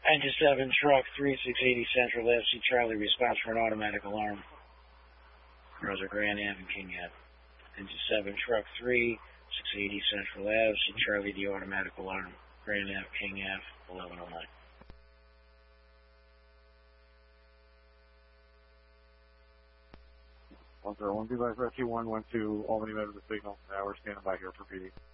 Engine 7, truck 3680 Central Ave, see Charlie, response for an automatic alarm. Rosa, Grand Ave and King Ave. Engine 7, truck 3680 Central Ave, see Charlie, the automatic alarm. Grand Ave, King Ave, 1109. One zero one, be like rescue 112, Albany Medical Signal. Now we're standing by here for PD.